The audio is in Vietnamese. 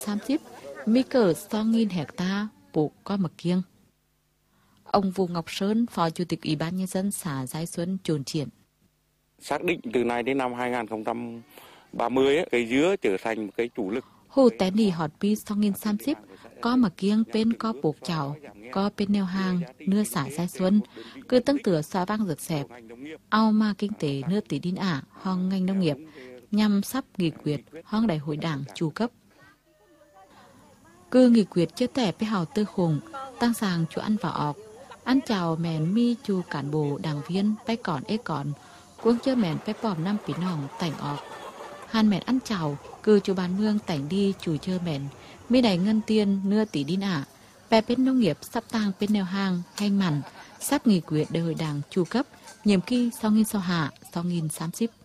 30 mi cỡ 2.000 hecta bổ có mực kiêng. Ông Vũ Ngọc Sơn, Phó Chủ tịch Ủy ban Nhân dân xã Giai Xuân Chồn Triển. Xác định từ nay đến năm 2030, cây dứa trở thành một cây chủ lực. Hồ Té Nì Họt Pi 2030 có mực kiêng bên có bột chảo, có bên neo hàng, nưa xã Giai Xuân, cứ tăng tửa xóa vang rực xẹp. Ao mà kinh tế nưa tỷ đinh ả, hong ngành nông nghiệp, nhằm sắp nghị quyết hong đại hội đảng chủ cấp. Cứ nghị quyết chưa tẻ với hào tư khủng, tăng sàng chú ăn vào ọc, ăn chào mẹn mi chú cán bộ đảng viên, bay còn ế còn, cuống chơi mẹn bay bòm năm pí nòng tảnh ọc. Hàn mẹn ăn chào, cứ chú bán mương tảnh đi chủ chơi mẹn, mi đẩy ngân tiền nưa tỷ đinh ả, bè bên nông nghiệp sắp tăng bên neo hàng, hành mặn, sắp nghị quyết đại hội đảng chủ cấp, nhiệm kỳ 2020-2030.